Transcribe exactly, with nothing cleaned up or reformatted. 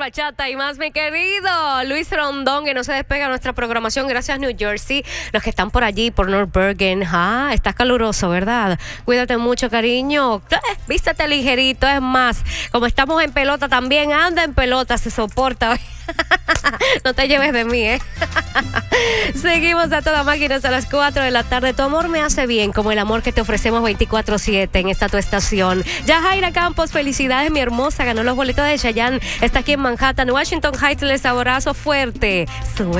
bachata y más, mi querido Luis Rondón, que no se despega de nuestra programación. Gracias, New Jersey. Los que están por allí, por North Bergen. Ah, está caluroso, ¿verdad? Cuídate mucho, cariño. Eh, vístete ligerito. Es más, como estamos en pelota también, anda en pelota, se soporta. No te lleves de mí, ¿eh? Seguimos a toda máquina hasta las cuatro de la tarde. Tu amor me hace bien, como el amor que te ofrecemos veinticuatro siete en esta tu estación. Yajaira Campos, felicidades, mi hermosa. Ganó los boletos de Chayanne. Está aquí en Manhattan, Washington Heights. Les abrazo fuerte. Sube.